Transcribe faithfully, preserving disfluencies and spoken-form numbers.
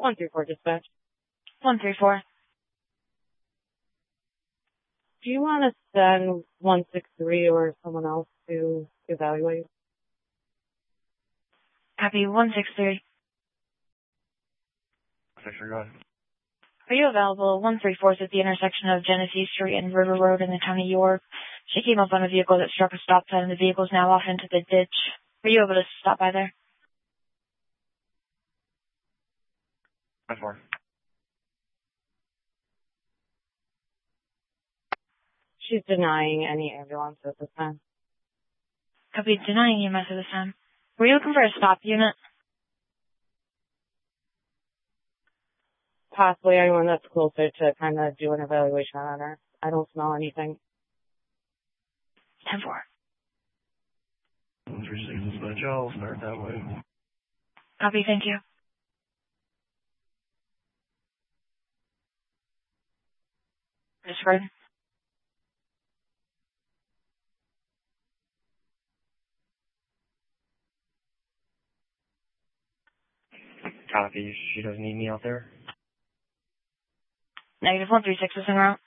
one three four dispatch. one three four. Do you want to send one six three or someone else to evaluate? Copy, one six three. Six, go ahead. Are you available? one three four is at the intersection of Genesee Street and River Road in the town of York. She came up on a vehicle that struck a stop sign and the vehicle is now off into the ditch. Are you able to stop by there? ten four. She's denying any ambulance at this time. Copy, denying E M S at this time. Were you looking for a stop unit? Possibly anyone that's closer to kind of do an evaluation on her. I don't smell anything. ten four. one three six dispatch, I'll start that way. Copy, thank you. Discord. Copy, she doesn't need me out there. Negative one three six is en route.